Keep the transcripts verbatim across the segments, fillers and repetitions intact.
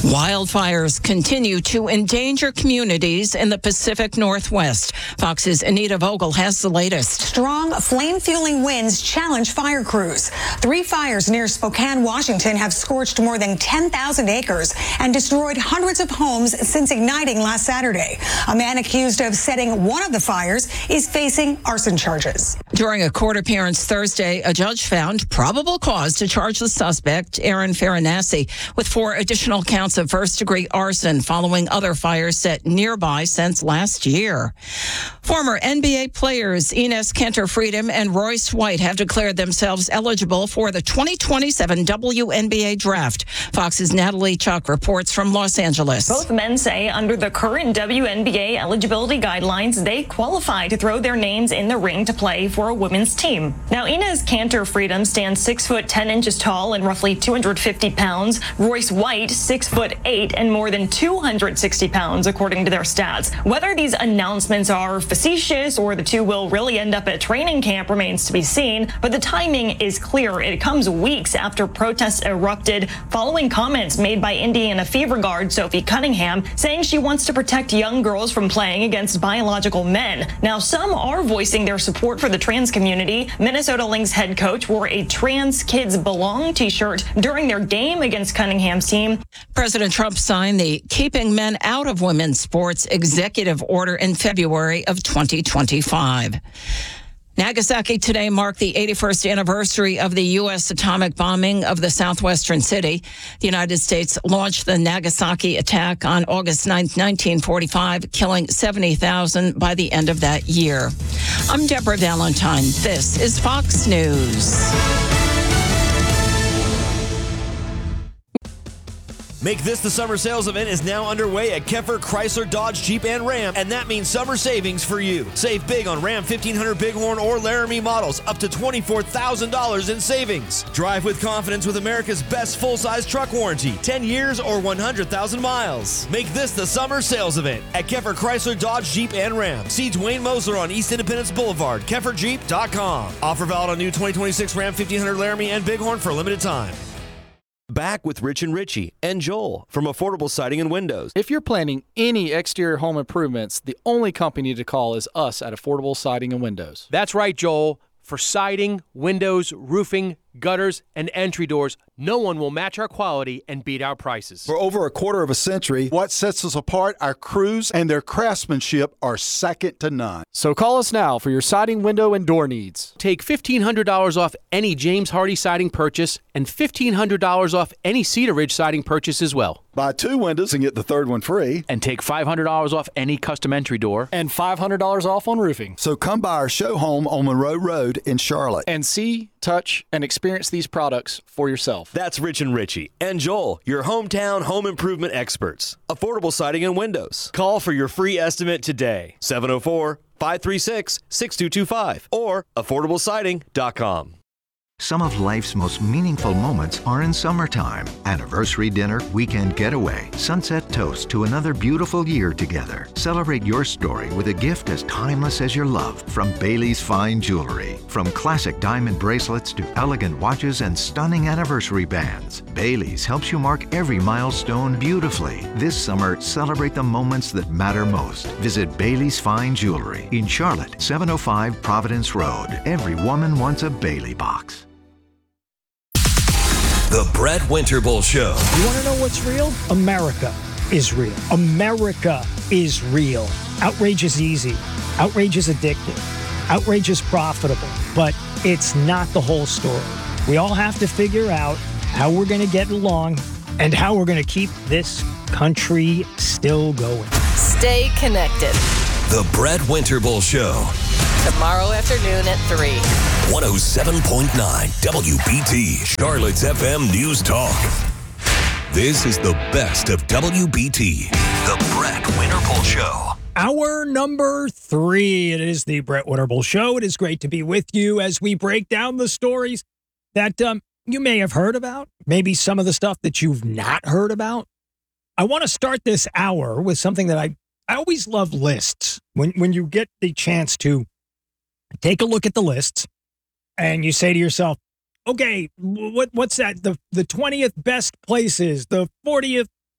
Wildfires continue to endanger communities in the Pacific Northwest. Fox's Anita Vogel has the latest. Strong flame-fueling winds challenge fire crews. Three fires near Spokane, Washington have scorched more than ten thousand acres and destroyed hundreds of homes since igniting last Saturday. A man accused of setting one of the fires is facing arson charges. During a court appearance Thursday, a judge found probable cause to charge the suspect, Aaron Farinassi, with four additional counts of first-degree arson following other fires set nearby since last year. Former N B A players Enes Kanter Freedom and Royce White have declared themselves eligible for the twenty twenty-seven W N B A draft. Fox's Natalie Chuck reports from Los Angeles. Both men say under the current W N B A eligibility guidelines, they qualify to throw their names in the ring to play for a women's team. Now, Enes Kanter Freedom stands six foot ten inches tall and roughly two hundred fifty pounds. Royce White, six foot eight and more than two hundred sixty pounds, according to their stats. Whether these announcements are facetious or the two will really end up at training camp remains to be seen, but the timing is clear. It comes weeks after protests erupted following comments made by Indiana Fever guard Sophie Cunningham saying she wants to protect young girls from playing against biological men. Now, some are voicing their support for the trans community. Minnesota Lynx head coach wore a Trans Kids Belong t-shirt during their game against Cunningham's team. President Trump signed the Keeping Men Out of Women's Sports executive order in February of twenty twenty-five. Nagasaki today marked the eighty-first anniversary of the U S atomic bombing of the southwestern city. The United States launched the Nagasaki attack on August ninth, nineteen forty-five, killing seventy thousand by the end of that year. I'm Deborah Valentine. This is Fox News. Make This the Summer Sales Event is now underway at Keffer Chrysler Dodge Jeep and Ram, and that means summer savings for you. Save big on Ram fifteen hundred Bighorn or Laramie models, up to twenty-four thousand dollars in savings. Drive with confidence with America's best full-size truck warranty, ten years or one hundred thousand miles. Make this the Summer Sales Event at Keffer Chrysler Dodge Jeep and Ram. See Dwayne Moser on East Independence Boulevard, Keffer Jeep dot com. Offer valid on new twenty twenty-six Ram fifteen hundred Laramie and Bighorn for a limited time. Back with Rich and Richie and Joel from Affordable Siding and Windows. If you're planning any exterior home improvements, the only company to call is us at Affordable Siding and Windows. That's right, Joel. For siding, windows, roofing, gutters, and entry doors, no one will match our quality and beat our prices. For over a quarter of a century, what sets us apart, our crews and their craftsmanship are second to none. So call us now for your siding, window, and door needs. Take fifteen hundred dollars off any James Hardy siding purchase and fifteen hundred dollars off any Cedar Ridge siding purchase as well. Buy two windows and get the third one free. And take five hundred dollars off any custom entry door. And five hundred dollars off on roofing. So come by our show home on Monroe Road in Charlotte. And see, touch, and experience these products for yourself. That's Rich and Richie and Joel, your hometown home improvement experts. Affordable Siding and Windows. Call for your free estimate today. seven oh four, five three six, six two two five or affordable siding dot com. Some of life's most meaningful moments are in summertime. Anniversary dinner, weekend getaway, sunset toast to another beautiful year together. Celebrate your story with a gift as timeless as your love from Bailey's Fine Jewelry. From classic diamond bracelets to elegant watches and stunning anniversary bands, Bailey's helps you mark every milestone beautifully. This summer, celebrate the moments that matter most. Visit Bailey's Fine Jewelry in Charlotte, seven oh five Providence Road. Every woman wants a Bailey box. The Brett Winterble Show. You want to know what's real? America is real. America is real. Outrage is easy. Outrage is addictive. Outrage is profitable. But it's not the whole story. We all have to figure out how we're going to get along and how we're going to keep this country still going. Stay connected. The Brett Winterble Show. Tomorrow afternoon at three. one oh seven point nine W B T, Charlotte's F M News Talk. This is the best of W B T, the Brett Winterble Show. Hour number three. It is the Brett Winterble Show. It is great to be with you as we break down the stories that um, you may have heard about, maybe some of the stuff that you've not heard about. I want to start this hour with something that I, I always love lists. When, when you get the chance to take a look at the lists and you say to yourself, okay, what what's that? The the twentieth best places, the fortieth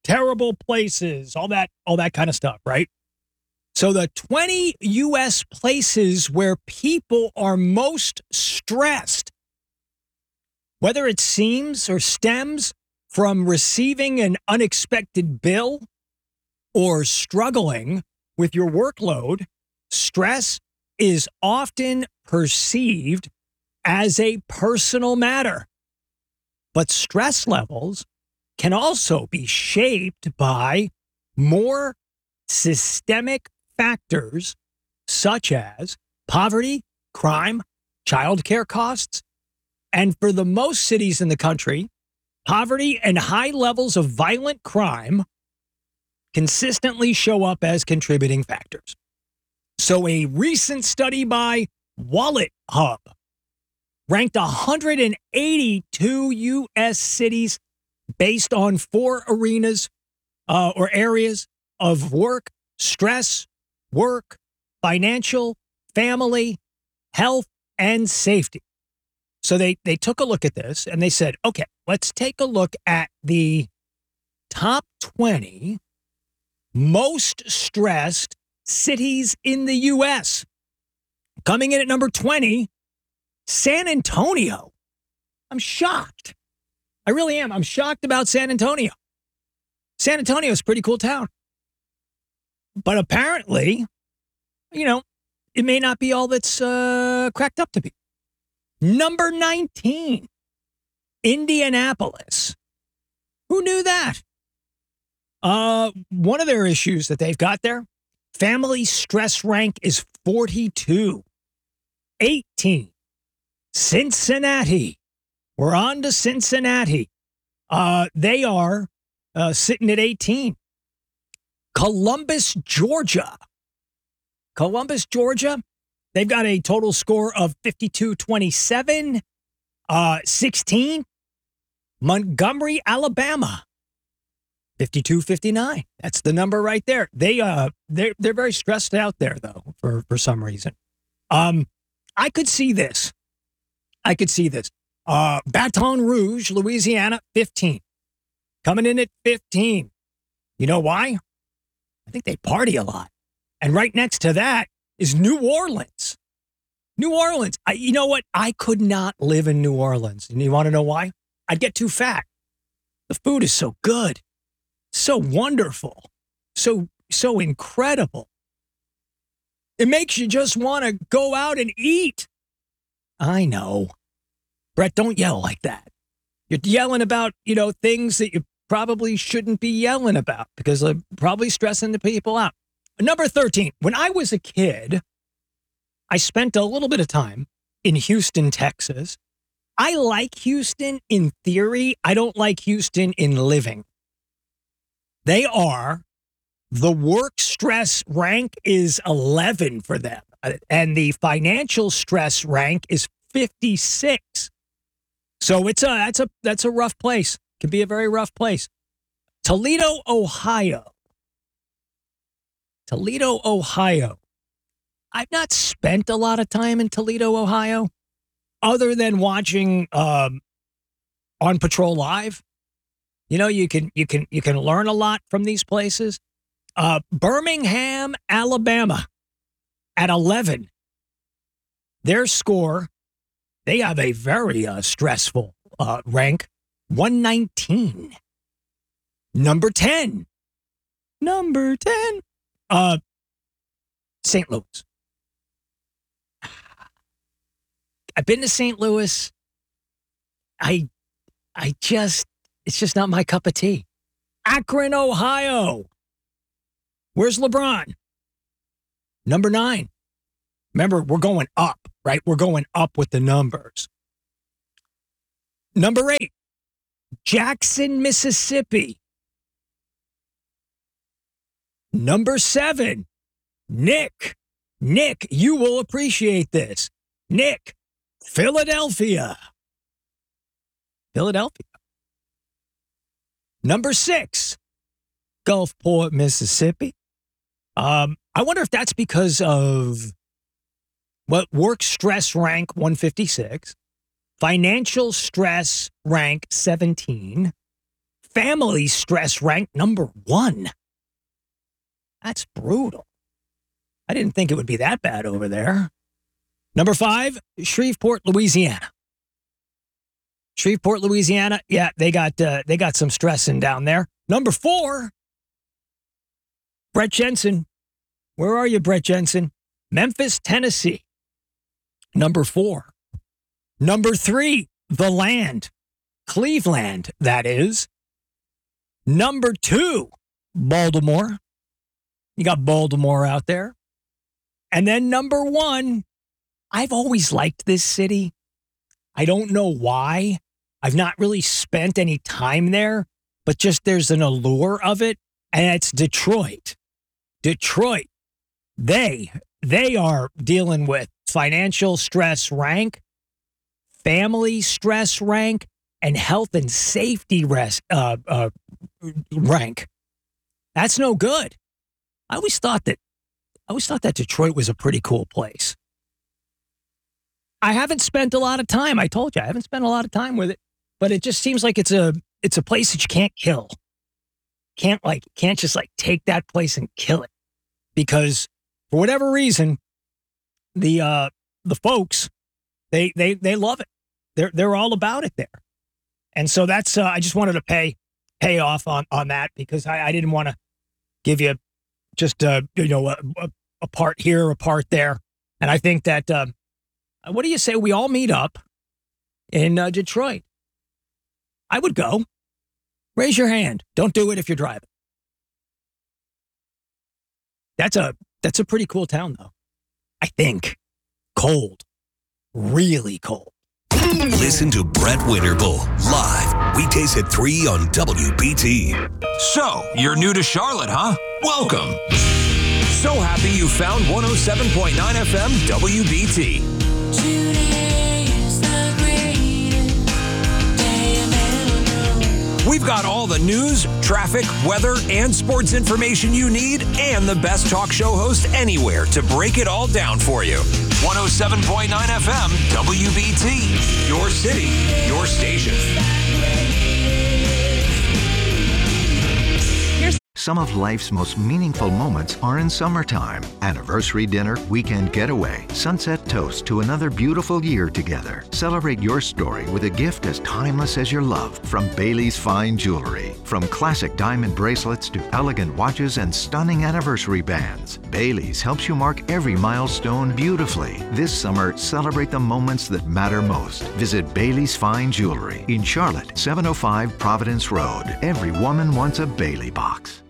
terrible places, all that, all that kind of stuff, right? So the twenty U S places where people are most stressed, whether it seems or stems from receiving an unexpected bill or struggling with your workload, stress is often perceived as a personal matter. But stress levels can also be shaped by more systemic factors such as poverty, crime, childcare costs, and for the most cities in the country, poverty and high levels of violent crime consistently show up as contributing factors. So a recent study by Wallet Hub ranked one hundred eighty-two U S cities based on four arenas uh, or areas of work, stress, work, financial, family, health, and safety. So they, they took a look at this and they said, okay, let's take a look at the top twenty most stressed cities in the U S. Coming in at number twenty, San Antonio. I'm shocked. I really am. I'm shocked about San Antonio. San Antonio is a pretty cool town. But apparently, you know, it may not be all that's uh, cracked up to be. Number nineteen, Indianapolis. Who knew that? Uh, one of their issues that they've got there, family stress rank is forty-two. eighteen, Cincinnati. We're on to Cincinnati. Uh, they are uh, sitting at eighteen. Columbus, Georgia. Columbus, Georgia. They've got a total score of fifty-two twenty-seven. Uh, sixteen. Montgomery, Alabama. fifty-two fifty-nine. That's the number right there. They uh they're they're very stressed out there though for for some reason. Um, I could see this. I could see this. Uh, Baton Rouge, Louisiana, fifteen. Coming in at fifteen. You know why? I think they party a lot. And right next to that is New Orleans. New Orleans. I, you know what? I could not live in New Orleans. And you want to know why? I'd get too fat. The food is so good. So wonderful. So, so incredible. It makes you just want to go out and eat. I know. Brett, don't yell like that. You're yelling about, you know, things that you probably shouldn't be yelling about because they're probably stressing the people out. Number thirteen, when I was a kid, I spent a little bit of time in Houston, Texas. I like Houston in theory. I don't like Houston in living. They are, the work stress rank is eleven for them. And the financial stress rank is fifty-six. So it's a, that's a, that's a rough place. Can be a very rough place. Toledo, Ohio. Toledo, Ohio. I've not spent a lot of time in Toledo, Ohio, other than watching um, On Patrol Live. You know, you can you can you can learn a lot from these places. Uh, Birmingham, Alabama, at eleven. Their score, they have a very uh, stressful uh, rank. one nineteen. Number ten. Number ten. Uh, Saint Louis. I've been to Saint Louis. I, I just, it's just not my cup of tea. Akron, Ohio. Where's LeBron? Number nine. Remember, we're going up, right? We're going up with the numbers. Number eight. Jackson, Mississippi. Number seven, Nick. Nick, you will appreciate this. Nick, Philadelphia. Philadelphia. Number six, Gulfport, Mississippi. Um, I wonder if that's because of what work stress rank one fifty-six. Financial stress rank seventeen, Family stress ranked number one. That's brutal. I didn't think it would be that bad over there. Number five, Shreveport, Louisiana. Shreveport, Louisiana. Yeah, they got uh, they got some stressing down there. Number four, Brett Jensen. Where are you, Brett Jensen? Memphis, Tennessee. Number four. Number three, The Land. Cleveland, that is. Number two, Baltimore. You got Baltimore out there. And then number one, I've always liked this city. I don't know why. I've not really spent any time there, but just there's an allure of it, and it's Detroit. Detroit. They, they are dealing with financial stress rank, family stress rank, and health and safety res, uh, uh, rank. That's no good. I always thought that I always thought that Detroit was a pretty cool place. I haven't spent a lot of time. I told you I haven't spent a lot of time with it, but it just seems like it's a it's a place that you can't kill. Can't like can't just like take that place and kill it, because for whatever reason, the uh, the folks they they they love it. They're they're all about it there. And so that's, uh, I just wanted to pay pay off on, on that, because I, I didn't want to give you just, uh, you know, a, a part here, a part there. And I think that, uh, what do you say we all meet up in uh, Detroit? I would go. Raise your hand. Don't do it if you're driving. That's a, that's a pretty cool town, though. I think. Cold. Really cold. Listen to Brett Winterble live weekdays at three on W B T. So, you're new to Charlotte, huh? Welcome. So happy you found one oh seven point nine F M W B T. We've got all the news, traffic, weather, and sports information you need, and the best talk show host anywhere to break it all down for you. one oh seven point nine F M, W B T. Your city, your station. Some of life's most meaningful moments are in summertime. Anniversary dinner, weekend getaway, sunset toast to another beautiful year together. Celebrate your story with a gift as timeless as your love from Bailey's Fine Jewelry. From classic diamond bracelets to elegant watches and stunning anniversary bands, Bailey's helps you mark every milestone beautifully. This summer, celebrate the moments that matter most. Visit Bailey's Fine Jewelry in Charlotte, seven oh five Providence Road. Every woman wants a Bailey box.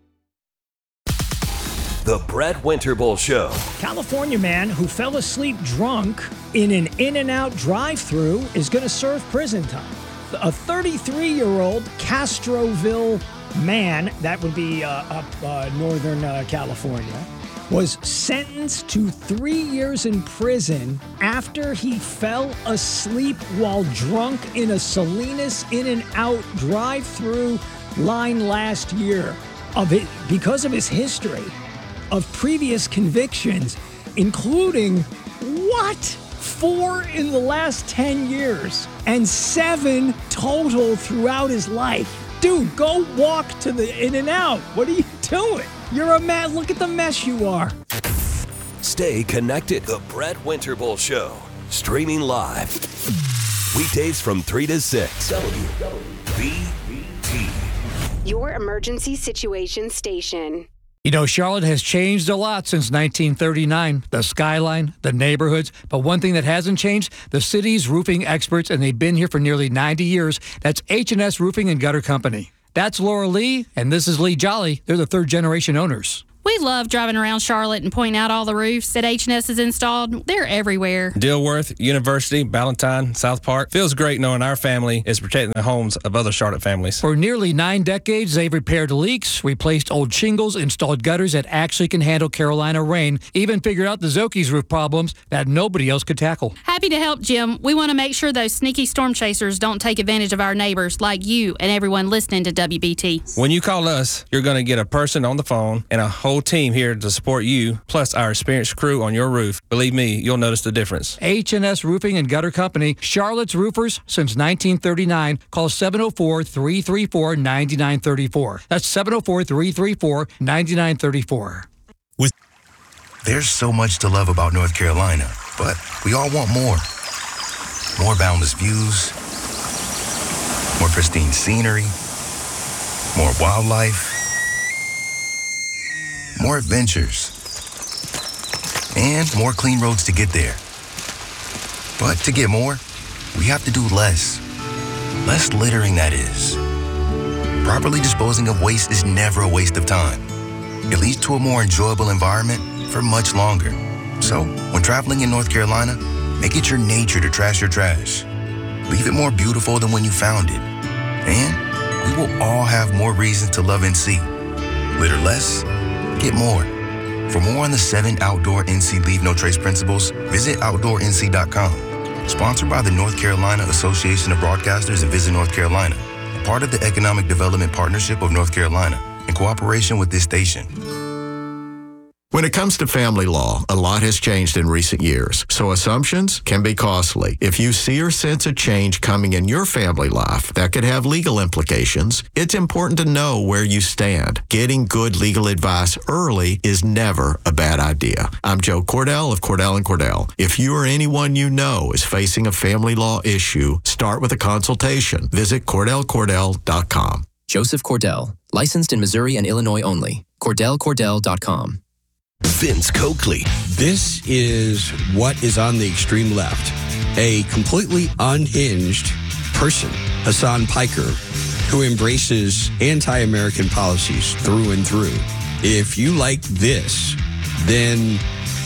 The Brett Winterble Show. California man who fell asleep drunk in an In-N-Out drive-thru is going to serve prison time. A thirty-three-year-old Castroville man, that would be uh, up uh, northern uh, California, was sentenced to three years in prison after he fell asleep while drunk in a Salinas In-N-Out drive-thru line last year. Of it, because of his history of previous convictions, including, what? Four in the last ten years and seven total throughout his life. Dude, go walk to the In-N-Out. What are you doing? You're a man. Look at the mess you are. Stay connected. The Brett Winterble Show. Streaming live. Weekdays from three to six. W B T. Your emergency situation station. You know, Charlotte has changed a lot since nineteen thirty-nine. The skyline, the neighborhoods. But one thing that hasn't changed, the city's roofing experts, and they've been here for nearly ninety years. That's H and S Roofing and Gutter Company. That's Laura Lee, and this is Lee Jolly. They're the third-generation owners. We love driving around Charlotte and pointing out all the roofs that H and S has installed. They're everywhere. Dilworth, University, Ballantyne, South Park. Feels great knowing our family is protecting the homes of other Charlotte families. For nearly nine decades, they've repaired leaks, replaced old shingles, installed gutters that actually can handle Carolina rain, even figured out the Zoki's roof problems that nobody else could tackle. Happy to help, Jim. We want to make sure those sneaky storm chasers don't take advantage of our neighbors like you and everyone listening to W B T. When you call us, you're going to get a person on the phone and a whole team here to support you, plus our experienced crew on your roof. Believe me, you'll notice the difference. H and S Roofing and Gutter Company, Charlotte's roofers since nineteen thirty-nine. Call seven oh four, three three four, nine nine three four. That's seven oh four, three three four, nine nine three four. With There's so much to love about North Carolina, but we all want more. More boundless views, more pristine scenery, more wildlife, more adventures, and more clean roads to get there. But to get more, we have to do less. Less littering, that is. Properly disposing of waste is never a waste of time. It leads to a more enjoyable environment for much longer. So, when traveling in North Carolina, make it your nature to trash your trash. Leave it more beautiful than when you found it. And we will all have more reasons to love N C. Litter less, get more. For more on the seven outdoor N C Leave No Trace principles, visit outdoor N C dot com. Sponsored by the North Carolina Association of Broadcasters and Visit North Carolina, a part of the Economic Development Partnership of North Carolina, in cooperation with this station. When it comes to family law, a lot has changed in recent years, so assumptions can be costly. If you see or sense a change coming in your family life that could have legal implications, it's important to know where you stand. Getting good legal advice early is never a bad idea. I'm Joe Cordell of Cordell and Cordell. If you or anyone you know is facing a family law issue, start with a consultation. Visit Cordell Cordell dot com. Joseph Cordell, licensed in Missouri and Illinois only. Cordell Cordell dot com. Vince Coakley. This is what is on the extreme left. A completely unhinged person, Hassan Piker, who embraces anti-American policies through and through. If you like this, then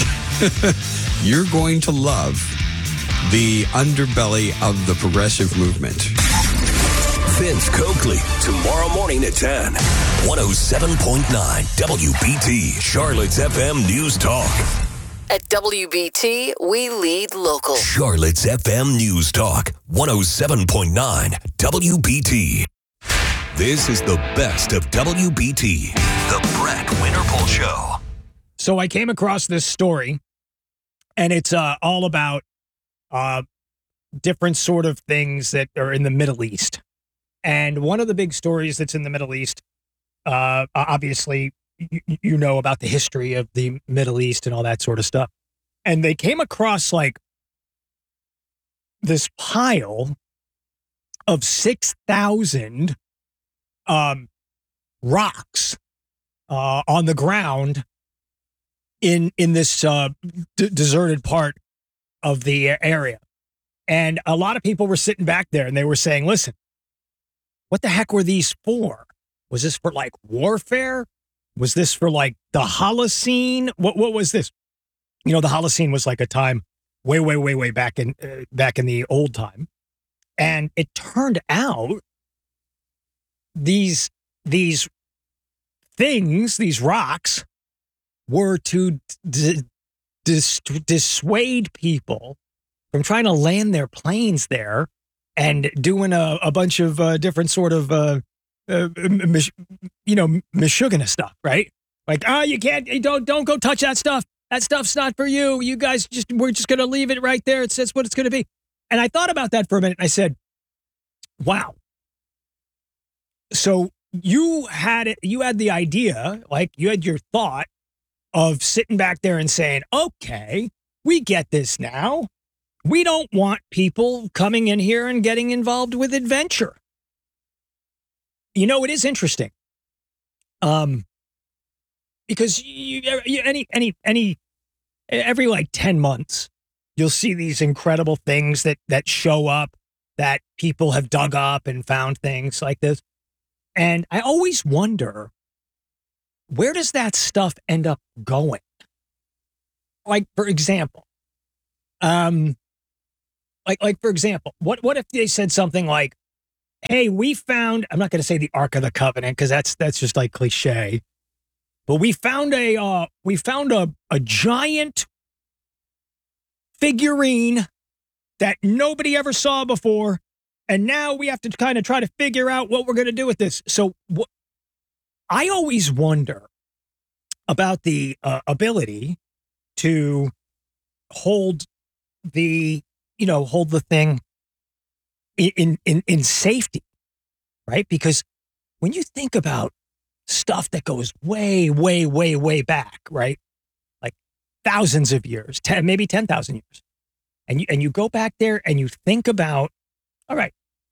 you're going to love the underbelly of the progressive movement. Vince Coakley, tomorrow morning at ten. one oh seven point nine W B T, Charlotte's F M News Talk. At W B T, we lead local. Charlotte's F M News Talk, one oh seven point nine W B T. This is the best of W B T, the Brett Winterpool Show. So I came across this story, and it's uh, all about uh, different sort of things that are in the Middle East. And one of the big stories that's in the Middle East, uh, obviously, you, you know about the history of the Middle East and all that sort of stuff. And they came across like this pile of six thousand um, rocks uh, on the ground in in this uh, d- deserted part of the area. And a lot of people were sitting back there and they were saying, listen, what the heck were these for? Was this for like warfare? Was this for like the Holocene? What what was this? You know, the Holocene was like a time way, way, way, way back in uh, back in the old time, and it turned out these these things, these rocks, were to d- dis- dissuade people from trying to land their planes there and doing a, a bunch of uh, different sort of, uh, uh, mish, you know, Michigan stuff, right? Like, oh, you can't, you don't, don't go touch that stuff. That stuff's not for you. You guys just, we're just going to leave it right there. It's that's what it's going to be. And I thought about that for a minute. And I said, wow. So you had it, you had the idea, like you had your thought of sitting back there and saying, okay, we get this now. We don't want people coming in here and getting involved with adventure. You know, it is interesting. Um, because you, you, any, any, any, every like ten months, you'll see these incredible things that, that show up that people have dug up and found things like this. And I always wonder, where does that stuff end up going? Like, for example, um, Like, like for example, what what if they said something like, hey, we found, I'm not going to say the Ark of the Covenant because that's that's just like cliche, but we found a uh, we found a, a giant figurine that nobody ever saw before, and now we have to kind of try to figure out what we're going to do with this. So what, I always wonder, about the uh, ability to hold the, you know, hold the thing in, in, in safety, right? Because when you think about stuff that goes way, way, way, way back, right? Like thousands of years, ten, maybe ten thousand years. And you, and you go back there and you think about, all right,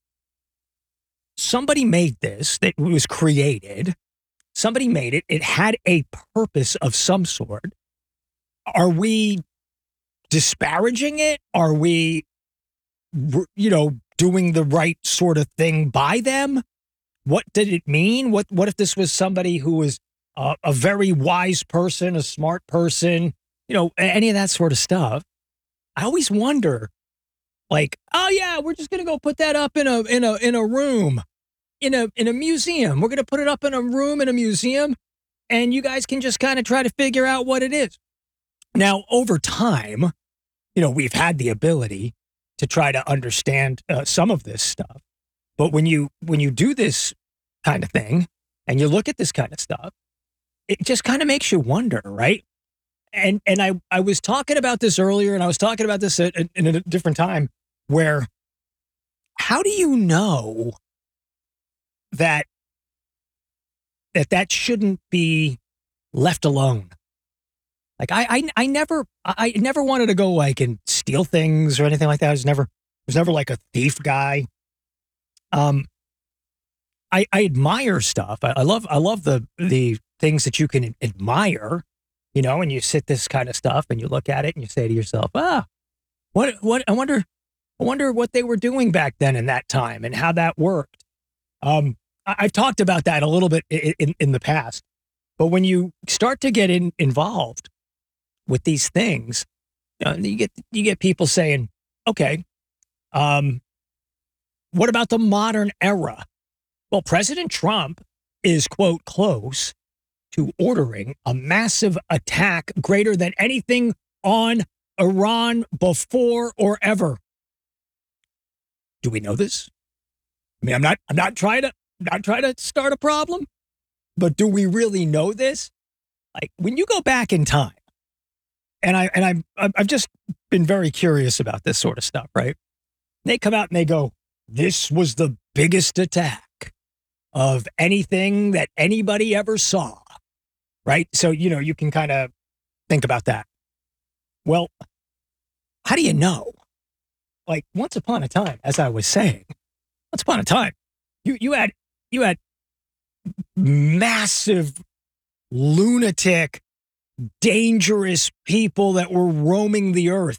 somebody made this, that was created. Somebody made it. It had a purpose of some sort. Are we disparaging it? Are we, you know, doing the right sort of thing by them? What did it mean? What What if this was somebody who was uh, a very wise person, a smart person, you know, any of that sort of stuff? I always wonder, like, oh yeah, we're just gonna go put that up in a in a in a room, in a in a museum. We're gonna put it up in a room in a museum, and you guys can just kind of try to figure out what it is. Now, over time, you know, we've had the ability to try to understand uh, some of this stuff, but when you when you do this kind of thing and you look at this kind of stuff, it just kind of makes you wonder, right? And and I, I was talking about this earlier, and I was talking about this at, at, in a different time, where how do you know that that that shouldn't be left alone? Like I, I I never I never wanted to go like and steal things or anything like that. I was never I was never like a thief guy. Um, I I admire stuff. I, I love I love the the things that you can admire. You know, and you sit this kind of stuff and you look at it and you say to yourself, ah, what, what, I wonder, I wonder what they were doing back then in that time and how that worked. Um, I, I've talked about that a little bit in, in, in the past, but when you start to get in, involved with these things, you know, you get, you get people saying, okay, um, what about the modern era? Well, President Trump is, quote, close to ordering a massive attack greater than anything on Iran before or ever. Do we know this? I mean, I'm not, I'm not trying to, not trying to start a problem, but do we really know this? Like when you go back in time, and I, and I, I've just been very curious about this sort of stuff, right? They come out and they go, this was the biggest attack of anything that anybody ever saw. Right? So, you know, you can kind of think about that. Well, how do you know? Like once upon a time, as I was saying, once upon a time, you, you had, you had massive, lunatic, dangerous people that were roaming the earth.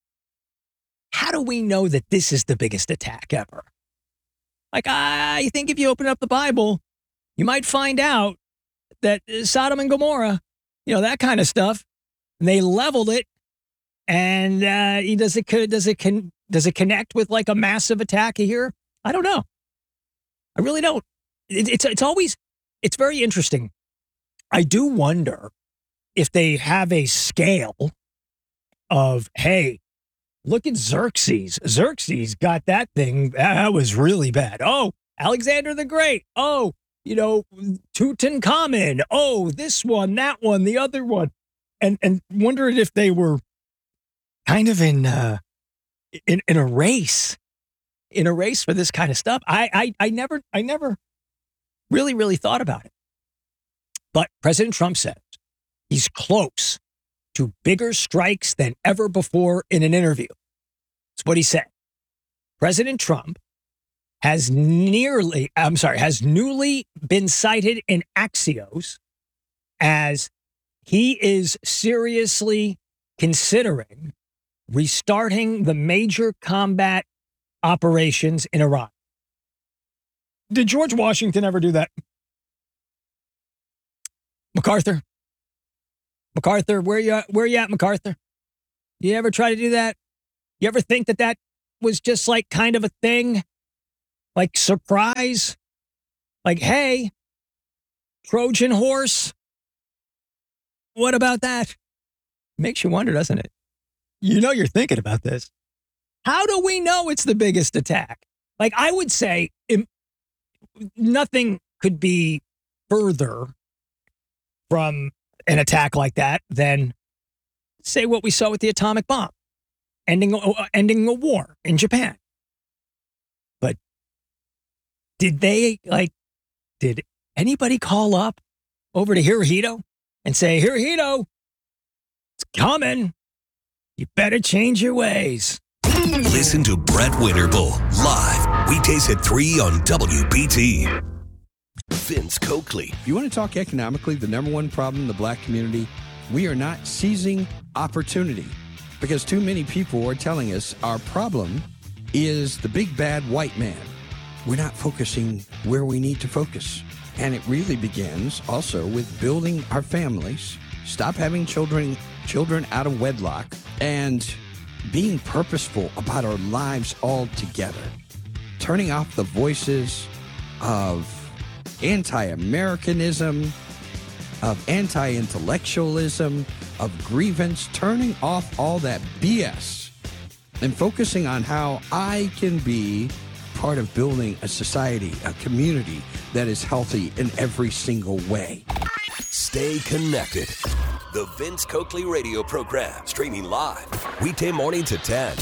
How do we know that this is the biggest attack ever? Like, I think if you open up the Bible, you might find out that Sodom and Gomorrah, you know, that kind of stuff, they leveled it. And uh, does it does it con- does it connect with like a massive attack here? I don't know. I really don't. It, it's it's always it's very interesting. I do wonder if they have a scale of, hey, look at Xerxes. Xerxes got that thing. That was really bad. Oh, Alexander the Great. Oh, you know, Tutankhamun, oh, this one, that one, the other one. And and wondered if they were kind of in uh, in in a race, in a race for this kind of stuff. I, I I never I never really, really thought about it. But President Trump says he's close to bigger strikes than ever before in an interview. That's what he said. President Trump has nearly, I'm sorry, has newly been cited in Axios as he is seriously considering restarting the major combat operations in Iraq. Did George Washington ever do that? MacArthur? MacArthur, where you at, where you at, MacArthur? You ever try to do that? You ever think that that was just like kind of a thing? Like surprise? Like, hey, Trojan horse? What about that? Makes you wonder, doesn't it? You know you're thinking about this. How do we know it's the biggest attack? Like, I would say im- nothing could be further from an attack like that than, say, what we saw with the atomic bomb, ending, uh, ending a war in Japan. But did they, like, did anybody call up over to Hirohito and say, Hirohito, it's coming. You better change your ways. Listen to Brett Winterbull live weekdays at three on W B T. Vince Coakley. If you want to talk economically, the number one problem in the black community, we are not seizing opportunity because too many people are telling us our problem is the big bad white man. We're not focusing where we need to focus. And it really begins also with building our families, stop having children children out of wedlock, and being purposeful about our lives altogether. Turning off the voices of anti-Americanism, of anti-intellectualism, of grievance, turning off all that B S and focusing on how I can be part of building a society, a community that is healthy in every single way. Stay connected. The Vince Coakley radio program, streaming live, weekday morning to ten.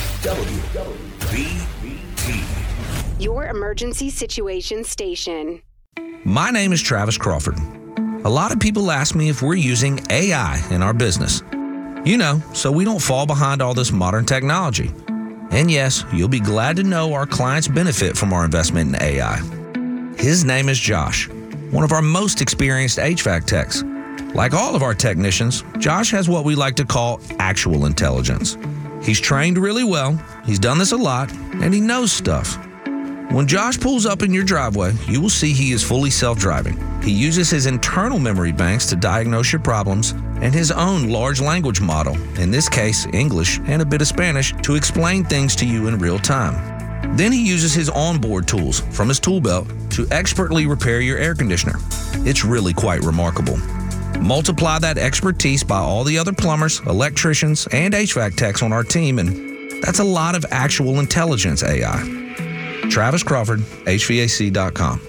W B T. Your emergency situation station. My name is Travis Crawford. A lot of people ask me if we're using A I in our business. You know, so we don't fall behind all this modern technology. And yes, you'll be glad to know our clients benefit from our investment in A I. His name is Josh, one of our most experienced H V A C techs. Like all of our technicians, Josh has what we like to call actual intelligence. He's trained really well, he's done this a lot, and he knows stuff. When Josh pulls up in your driveway, you will see he is fully self-driving. He uses his internal memory banks to diagnose your problems and his own large language model, in this case English and a bit of Spanish, to explain things to you in real time. Then he uses his onboard tools from his tool belt to expertly repair your air conditioner. It's really quite remarkable. Multiply that expertise by all the other plumbers, electricians, and H V A C techs on our team, and that's a lot of actual intelligence A I. Travis Crawford, H V A C dot com.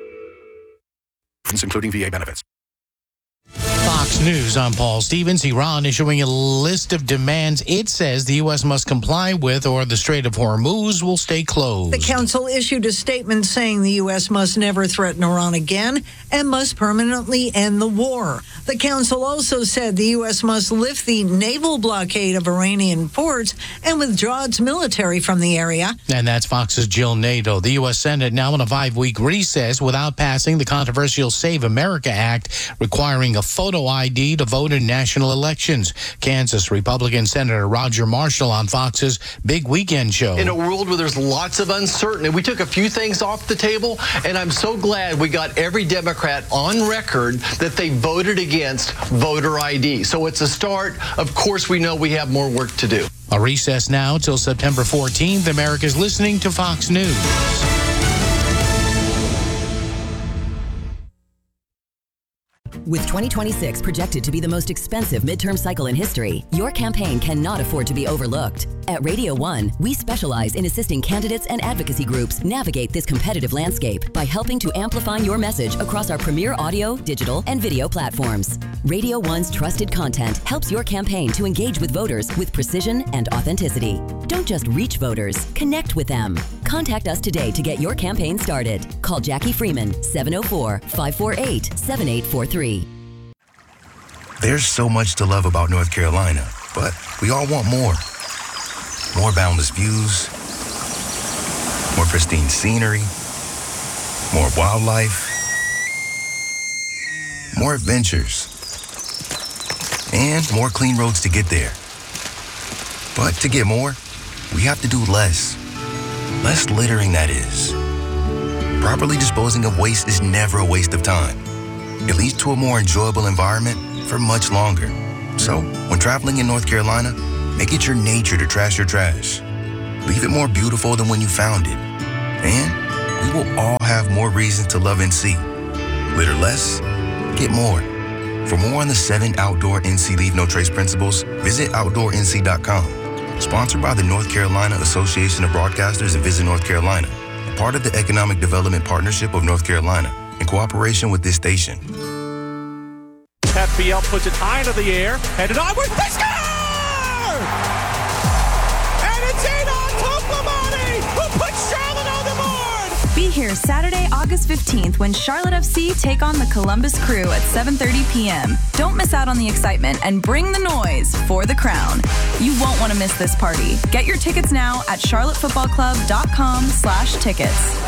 Including V A benefits. Fox News, I'm Paul Stevens. Iran issuing a list of demands it says the U S must comply with, or the Strait of Hormuz will stay closed. The council issued a statement saying the U S must never threaten Iran again and must permanently end the war. The council also said the U S must lift the naval blockade of Iranian ports and withdraw its military from the area. And that's Fox's Jill Nato. The U S Senate now in a five-week recess without passing the controversial Save America Act, requiring a photo I D to vote in national elections. Kansas Republican Senator Roger Marshall on Fox's Big Weekend Show. In a world where there's lots of uncertainty, we took a few things off the table, and I'm so glad we got every Democrat on record that they voted against voter I D. So it's a start. Of course, we know we have more work to do. A recess now till September fourteenth. America's listening to Fox News. With twenty twenty-six projected to be the most expensive midterm cycle in history, your campaign cannot afford to be overlooked. At Radio One, we specialize in assisting candidates and advocacy groups navigate this competitive landscape by helping to amplify your message across our premier audio, digital, and video platforms. Radio One's trusted content helps your campaign to engage with voters with precision and authenticity. Don't just reach voters, connect with them. Contact us today to get your campaign started. Call Jackie Freeman, seven oh four, five four eight, seven eight four three. There's so much to love about North Carolina, but we all want more. More boundless views, more pristine scenery, more wildlife, more adventures, and more clean roads to get there. But to get more, we have to do less. Less littering, that is. Properly disposing of waste is never a waste of time. It leads to a more enjoyable environment for much longer. So, when traveling in North Carolina, make it your nature to trash your trash. Leave it more beautiful than when you found it. And we will all have more reasons to love N C. Litter less, get more. For more on the seven outdoor N C Leave No Trace principles, visit outdoor N C dot com. Sponsored by the North Carolina Association of Broadcasters and Visit North Carolina. Part of the Economic Development Partnership of North Carolina, in cooperation with this station. Pep Raphael puts it high into the air, headed onward. They score! And it's Aidon Toplomani who puts Charlotte on the board! Be here Saturday, August fifteenth when Charlotte F C take on the Columbus Crew at seven thirty p.m. Don't miss out on the excitement and bring the noise for the crown. You won't want to miss this party. Get your tickets now at charlottefootballclub.com slash tickets.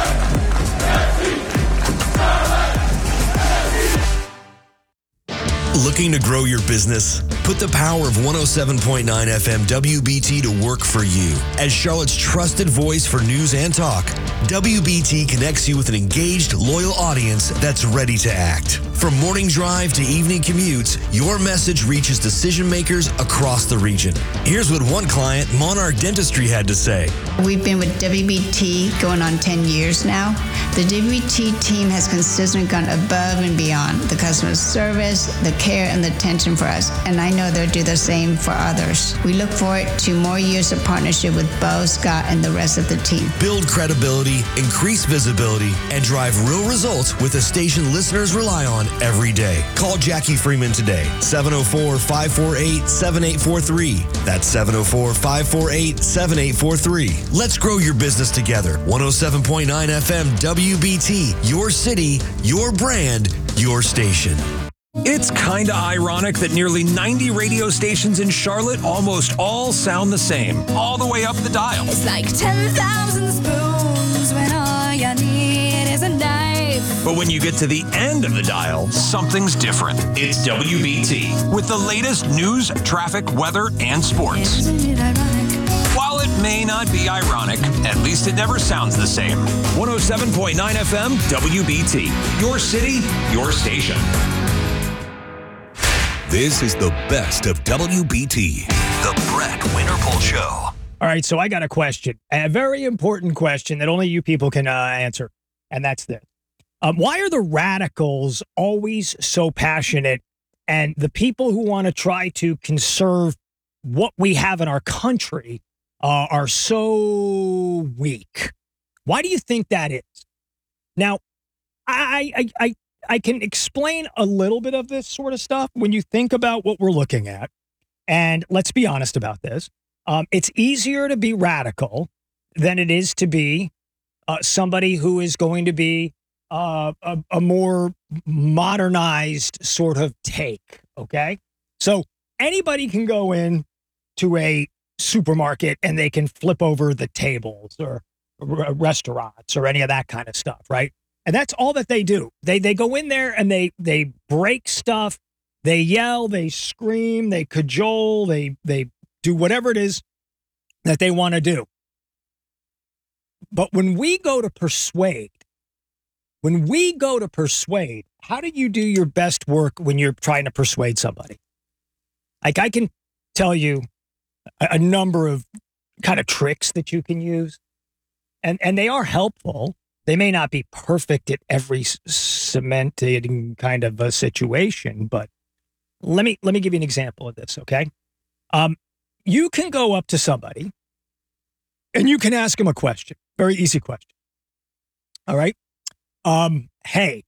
Looking to grow your business? Put the power of one oh seven point nine F M W B T to work for you. As Charlotte's trusted voice for news and talk, W B T connects you with an engaged, loyal audience that's ready to act. From morning drive to evening commutes, your message reaches decision makers across the region. Here's what one client, Monarch Dentistry, had to say. We've been with W B T going on ten years now. The W B T team has consistently gone above and beyond the customer service, the care, and the attention for us. And I know they'll do the same for others. We look forward to more years of partnership with Bo, Scott, and the rest of the team. Build credibility, increase visibility, and drive real results with a station listeners rely on every day. Call Jackie Freeman today, seven oh four, five four eight, seven eight four three. That's seven oh four, five four eight, seven eight four three. Let's grow your business together. one oh seven point nine F M W B T, your city, your brand, your station. It's kinda ironic that nearly ninety radio stations in Charlotte almost all sound the same, all the way up the dial. It's like ten thousand spoons when all you need is a knife. But when you get to the end of the dial, something's different. It's W B T with the latest news, traffic, weather, and sports. Isn't it ironic? While it may not be ironic, at least it never sounds the same. one oh seven point nine F M W B T. Your city, your station. This is the best of W B T, the Brett Winterble Show. All right, so I got a question, a very important question that only you people can uh, answer, and that's this. Um, why are the radicals always so passionate, and the people who want to try to conserve what we have in our country uh, are so weak? Why do you think that is? Now, I, I, I, I can explain a little bit of this sort of stuff when you think about what we're looking at. And let's be honest about this. Um, it's easier to be radical than it is to be uh, somebody who is going to be uh, a, a more modernized sort of take. Okay. So anybody can go in to a supermarket and they can flip over the tables or r- restaurants or any of that kind of stuff. Right. And that's all that they do. They they go in there and they they break stuff. They yell, they scream, they cajole, they they do whatever it is that they want to do. But when we go to persuade, when we go to persuade, how do you do your best work when you're trying to persuade somebody? Like I can tell you a, a number of kind of tricks that you can use, and and they are helpful. They may not be perfect at every cemented kind of a situation, but let me let me give you an example of this, okay? Um, you can go up to somebody and you can ask them a question, very easy question. All right? Um, hey,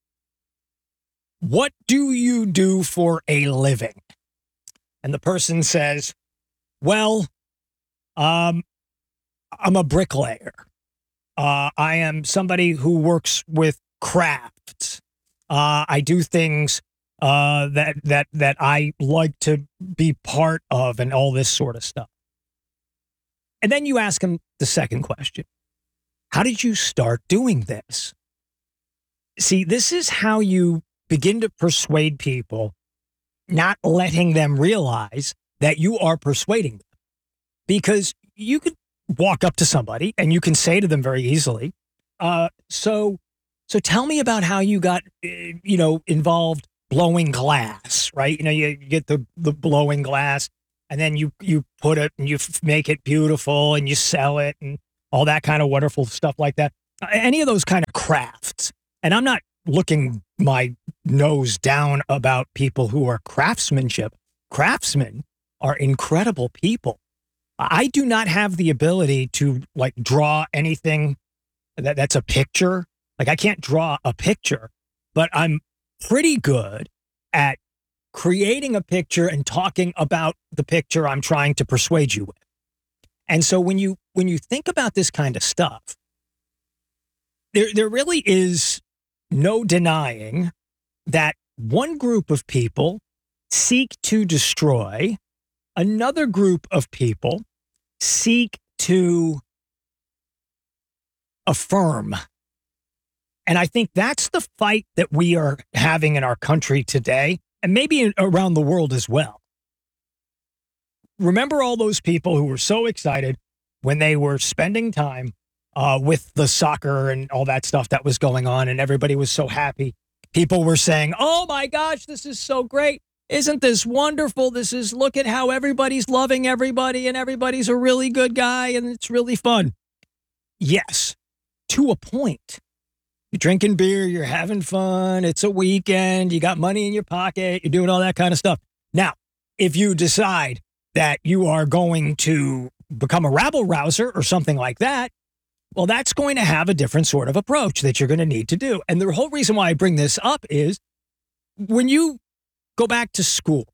what do you do for a living? And the person says, well, um, I'm a bricklayer. Uh, I am somebody who works with crafts. Uh, I do things uh, that that that I like to be part of, and all this sort of stuff. And then you ask him the second question: how did you start doing this? See, this is how you begin to persuade people, not letting them realize that you are persuading them, because you could walk up to somebody and you can say to them very easily, uh, so, so tell me about how you got, uh, you know, involved blowing glass, right? You know, you, you get the, the blowing glass and then you, you put it and you f- make it beautiful and you sell it and all that kind of wonderful stuff like that. Uh, any of those kind of crafts. And I'm not looking my nose down about people who are craftsmanship. Craftsmen are incredible people. I do not have the ability to like draw anything that, that's a picture. Like I can't draw a picture, but I'm pretty good at creating a picture and talking about the picture I'm trying to persuade you with. And so when you when you think about this kind of stuff, there there really is no denying that one group of people seek to destroy, another group of people seek to affirm. And I think that's the fight that we are having in our country today, and maybe in, around the world as well. Remember all those people who were so excited when they were spending time uh, with the soccer and all that stuff that was going on, and everybody was so happy. People were saying, oh my gosh, this is so great. Isn't this wonderful? This is, look at how everybody's loving everybody, and everybody's a really good guy, and it's really fun. Yes, to a point. You're drinking beer, you're having fun, it's a weekend, you got money in your pocket, you're doing all that kind of stuff. Now, if you decide that you are going to become a rabble-rouser or something like that, well, that's going to have a different sort of approach that you're going to need to do. And the whole reason why I bring this up is when you go back to school,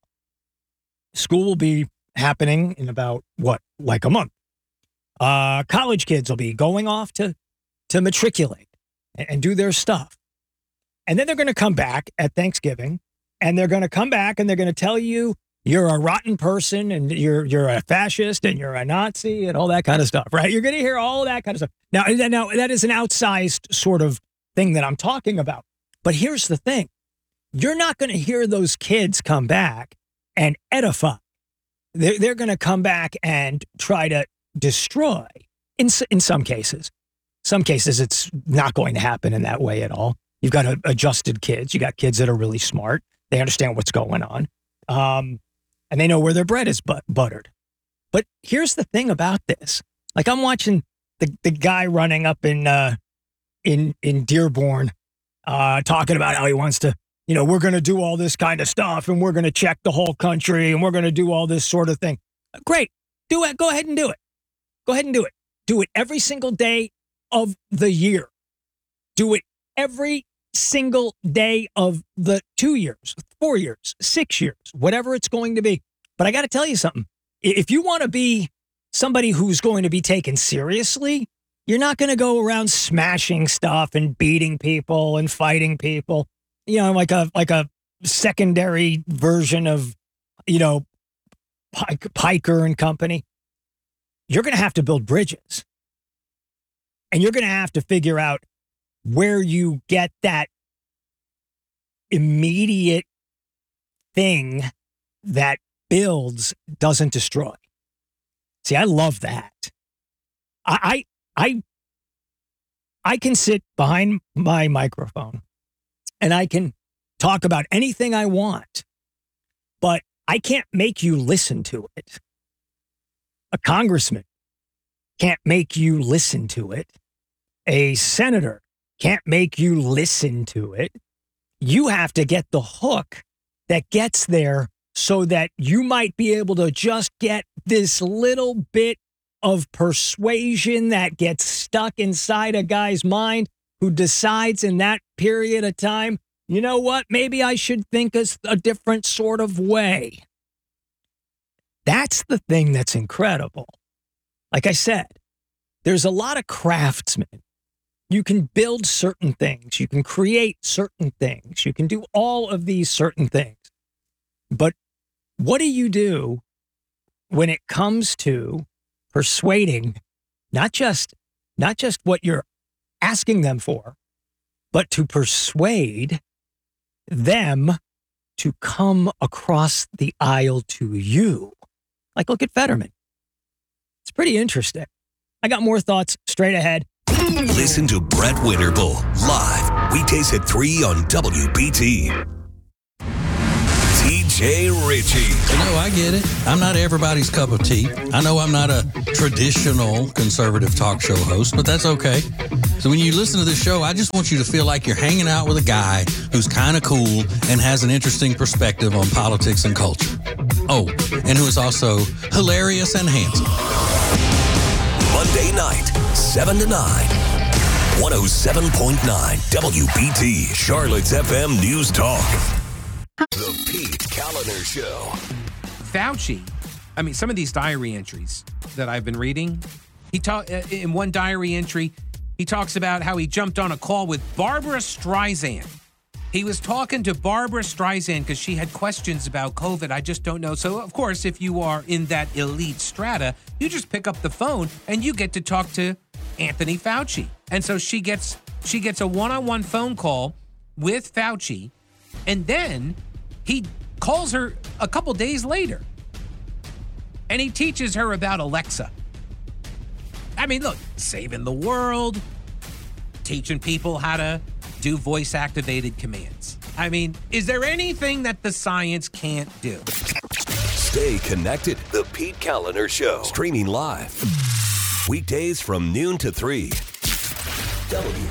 school will be happening in about, what, like a month. Uh, college kids will be going off to, to matriculate and do their stuff. And then they're going to come back at Thanksgiving, and they're going to come back and they're going to tell you you're a rotten person and you're you're a fascist and you're a Nazi and all that kind of stuff, right? You're going to hear all that kind of stuff. Now, now, that is an outsized sort of thing that I'm talking about. But here's the thing. You're not going to hear those kids come back and edify. They're, they're going to come back and try to destroy in, in some cases. Some cases, it's not going to happen in that way at all. You've got adjusted kids. You got kids that are really smart. They understand what's going on. Um, and they know where their bread is but- buttered. But here's the thing about this. Like, I'm watching the, the guy running up in, uh, in, in Dearborn, uh, talking about how he wants to, you know, we're going to do all this kind of stuff, and we're going to check the whole country, and we're going to do all this sort of thing. Great. Do it. Go ahead and do it. Go ahead and do it. Do it every single day of the year. Do it every single day of the two years, four years, six years, whatever it's going to be. But I got to tell you something. If you want to be somebody who's going to be taken seriously, you're not going to go around smashing stuff and beating people and fighting people, you know, like a, like a secondary version of, you know, Piker and company. You're going to have to build bridges. And you're going to have to figure out where you get that immediate thing that builds, doesn't destroy. See, I love that. I, I, I, I can sit behind my microphone and I can talk about anything I want, but I can't make you listen to it. A congressman can't make you listen to it. A senator can't make you listen to it. You have to get the hook that gets there so that you might be able to just get this little bit of persuasion that gets stuck inside a guy's mind who decides in that period of time, you know what, maybe I should think a, a different sort of way. That's the thing that's incredible. Like I said, there's a lot of craftsmen. You can build certain things. You can create certain things. You can do all of these certain things. But what do you do when it comes to persuading not just, not just what you're asking them for, but to persuade them to come across the aisle to you? Like, look at Fetterman. It's pretty interesting. I got more thoughts straight ahead. Listen to Brett Winterble live weekdays at three on W B T. T J Ritchie. You know, I get it. I'm not everybody's cup of tea. I know I'm not a traditional conservative talk show host, but that's okay. So when you listen to this show, I just want you to feel like you're hanging out with a guy who's kind of cool and has an interesting perspective on politics and culture. Oh, and who is also hilarious and handsome. Monday night, seven to nine. one oh seven point nine W B T, Charlotte's F M News Talk. The Pete Kaliner Show. Fauci, I mean, some of these diary entries that I've been reading, he ta- in one diary entry, he talks about how he jumped on a call with Barbara Streisand. He was talking to Barbara Streisand because she had questions about COVID. I just don't know. So, of course, if you are in that elite strata, you just pick up the phone and you get to talk to Anthony Fauci. And so she gets she gets a one-on-one phone call with Fauci, and then he calls her a couple days later, and he teaches her about Alexa. I mean, look, saving the world, teaching people how to do voice-activated commands. I mean, is there anything that the science can't do? Stay connected. The Pete Kaliner Show. Streaming live. Weekdays from noon to three. W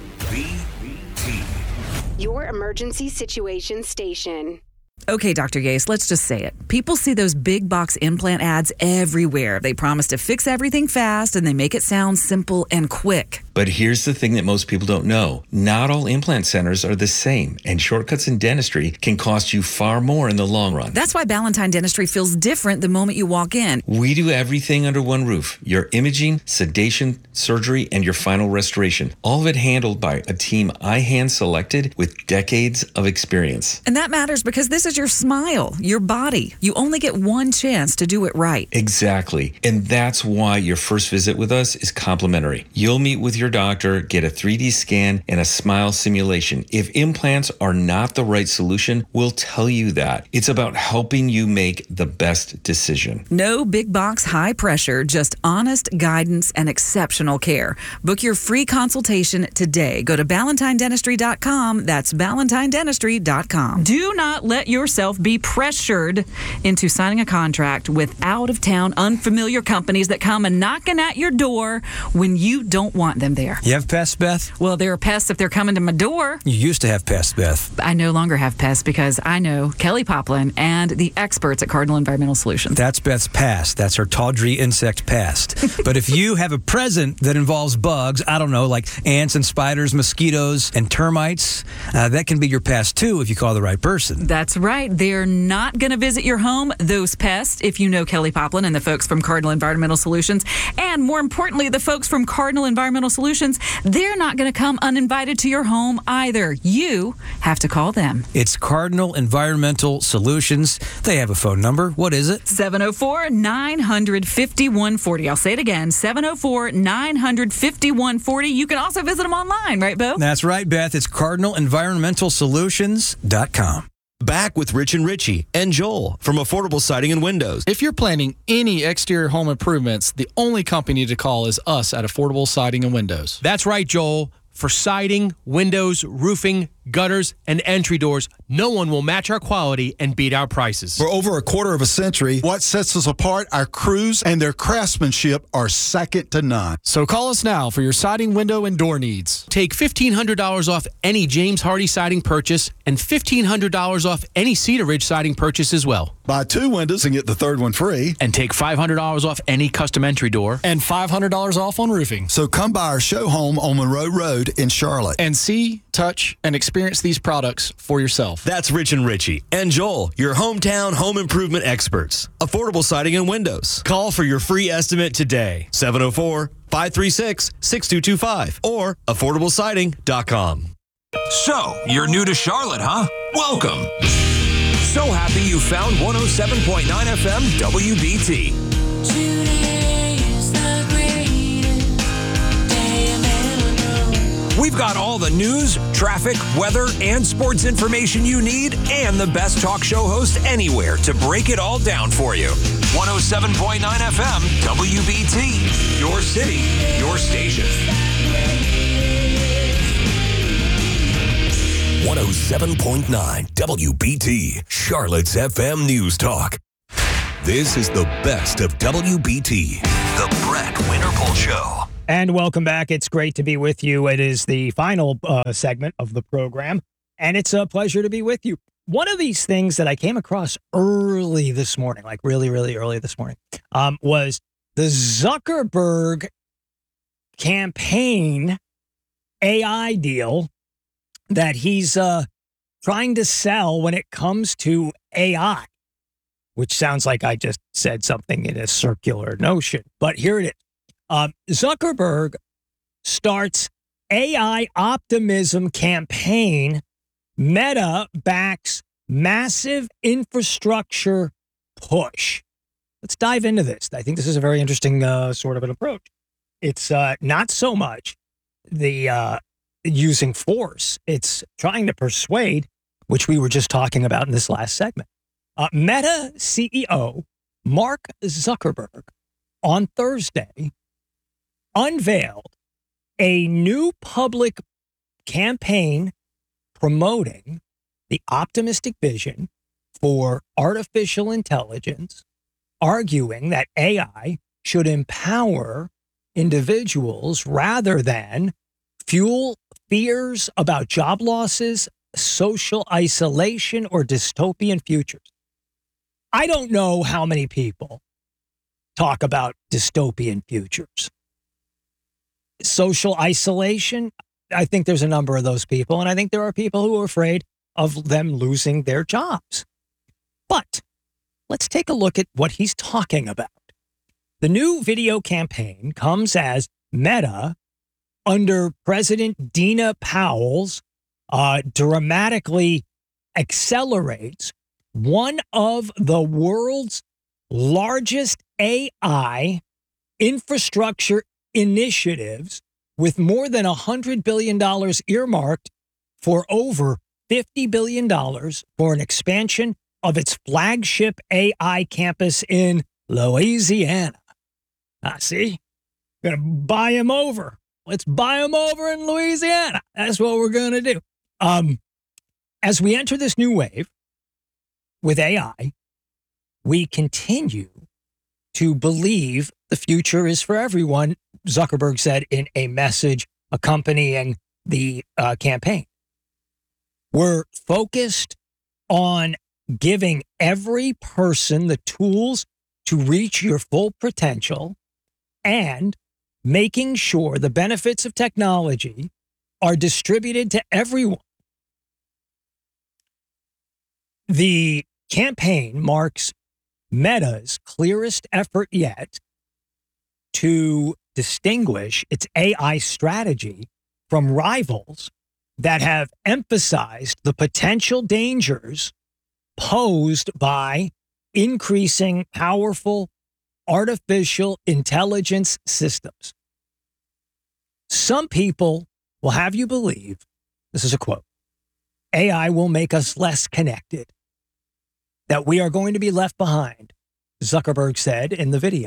B T. Your emergency situation station. Okay, Doctor Gase, let's just say it. People see those big box implant ads everywhere. They promise to fix everything fast, and they make it sound simple and quick. But here's the thing that most people don't know. Not all implant centers are the same, and shortcuts in dentistry can cost you far more in the long run. That's why Ballantine Dentistry feels different the moment you walk in. We do everything under one roof. Your imaging, sedation, surgery, and your final restoration. All of it handled by a team I hand-selected with decades of experience. And that matters because this is your smile, your body. You only get one chance to do it right. Exactly. And that's why your first visit with us is complimentary. You'll meet with your doctor, get a three D scan, and a smile simulation. If implants are not the right solution, we'll tell you that. It's about helping you make the best decision. No big box, high pressure, just honest guidance and exceptional care. Book your free consultation today. Go to ballantine dentistry dot com. That's ballantine dentistry dot com. Do not let yourself be pressured into signing a contract with out-of-town, unfamiliar companies that come and knocking at your door when you don't want them there. You have pests, Beth? Well, there are pests if they're coming to my door. You used to have pests, Beth. I no longer have pests because I know Kelly Poplin and the experts at Cardinal Environmental Solutions. That's Beth's past. That's her tawdry insect past. But if you have a present that involves bugs, I don't know, like ants and spiders, mosquitoes, and termites, uh, that can be your past too if you call the right person. That's right. They're not going to visit your home, those pests, if you know Kelly Poplin and the folks from Cardinal Environmental Solutions. And more importantly, the folks from Cardinal Environmental Solutions, they're not going to come uninvited to your home either. You have to call them. It's Cardinal Environmental Solutions. They have a phone number. What is it? seven oh four, nine hundred, fifty-one forty. I'll say it again, seven oh four, nine hundred, fifty-one forty. You can also visit them online, right, Bo? That's right, Beth. It's cardinal environmental solutions dot com. Back with Rich and Richie and Joel from Affordable Siding and Windows. If you're planning any exterior home improvements, the only company to call is us at Affordable Siding and Windows. That's right, Joel. For siding, windows, roofing, gutters, and entry doors, no one will match our quality and beat our prices. For over a quarter of a century, what sets us apart, our crews and their craftsmanship are second to none. So call us now for your siding, window, and door needs. Take fifteen hundred dollars off any James Hardy siding purchase and fifteen hundred dollars off any Cedar Ridge siding purchase as well. Buy two windows and get the third one free. And take five hundred dollars off any custom entry door. And five hundred dollars off on roofing. So come by our show home on Monroe Road in Charlotte. And see, touch, and experience these products for yourself. That's Rich and Richie and Joel, your hometown home improvement experts. Affordable Siding and Windows. Call for your free estimate today. seven oh four, five three six, six two two five or affordable siding dot com. So, you're new to Charlotte, huh? Welcome. So happy you found one oh seven point nine F M W B T. We've got all the news, traffic, weather, and sports information you need, and the best talk show host anywhere to break it all down for you. one oh seven point nine F M W B T. Your city, your station. one oh seven point nine W B T, Charlotte's F M News Talk. This is the best of W B T, the Brett Winterpool Show. And welcome back. It's great to be with you. It is the final uh, segment of the program, and it's a pleasure to be with you. One of these things that I came across early this morning, like really, really early this morning, um, was the Zuckerberg campaign A I deal that he's uh, trying to sell when it comes to A I, which sounds like I just said something in a circular notion. But here it is. Um, Zuckerberg starts A I optimism campaign. Meta backs massive infrastructure push. Let's dive into this. I think this is a very interesting uh, sort of an approach. It's uh, not so much the uh, using force. It's trying to persuade, which we were just talking about in this last segment. Uh, Meta C E O Mark Zuckerberg on Thursday unveiled a new public campaign promoting the optimistic vision for artificial intelligence, arguing that A I should empower individuals rather than fuel fears about job losses, social isolation, or dystopian futures. I don't know how many people talk about dystopian futures. Social isolation, I think there's a number of those people, and I think there are people who are afraid of them losing their jobs. But let's take a look at what he's talking about. The new video campaign comes as Meta, under President Dina Powell's, uh, dramatically accelerates one of the world's largest A I infrastructure initiatives, with more than one hundred billion dollars earmarked for over fifty billion dollars for an expansion of its flagship A I campus in Louisiana. Ah, see? We're going to buy him over. Let's buy him over in Louisiana. That's what we're going to do. Um, as we enter this new wave with A I, we continue to believe the future is for everyone, Zuckerberg said in a message accompanying the uh, campaign. We're focused on giving every person the tools to reach your full potential and making sure the benefits of technology are distributed to everyone. The campaign marks Meta's clearest effort yet to distinguish its A I strategy from rivals that have emphasized the potential dangers posed by increasing powerful artificial intelligence systems. Some people will have you believe, this is a quote, A I will make us less connected, that we are going to be left behind, Zuckerberg said in the video.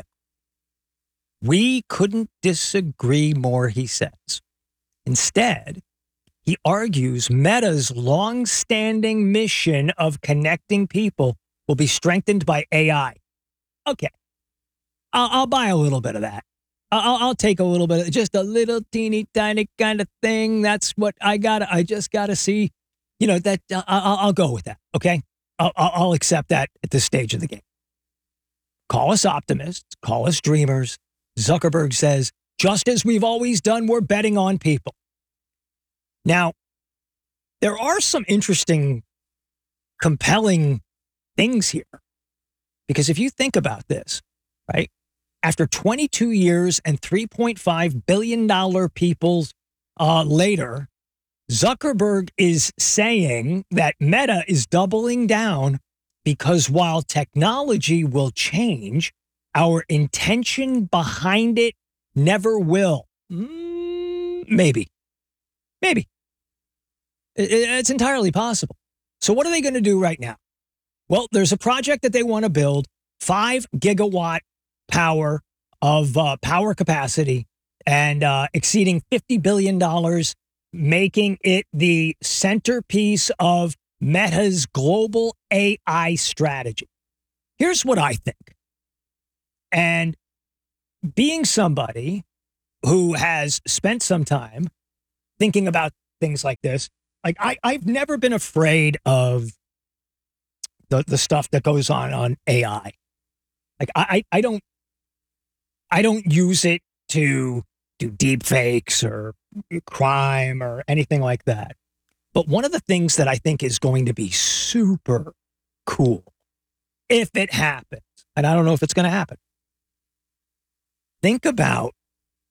We couldn't disagree more, he says. Instead, he argues Meta's long-standing mission of connecting people will be strengthened by A I. Okay, I'll, I'll buy a little bit of that. I'll, I'll take a little bit of just a little teeny tiny kind of thing. That's what I got. I just got to see, you know, that uh, I'll, I'll go with that. Okay, I'll, I'll accept that at this stage of the game. Call us optimists, call us dreamers. Zuckerberg says, just as we've always done, we're betting on people. Now, there are some interesting, compelling things here. Because if you think about this, right, after twenty-two years and three point five billion dollars people uh, later, Zuckerberg is saying that Meta is doubling down because while technology will change, our intention behind it never will. Mm, maybe. Maybe. It, it's entirely possible. So what are they going to do right now? Well, there's a project that they want to build, five gigawatt power of uh, power capacity and uh, exceeding fifty billion dollars, making it the centerpiece of Meta's global A I strategy. Here's what I think. And being somebody who has spent some time thinking about things like this, like I, I've never been afraid of the, the stuff that goes on on A I. Like I, I don't, I don't use it to do deep fakes or crime or anything like that. But one of the things that I think is going to be super cool, if it happens, and I don't know if it's going to happen, think about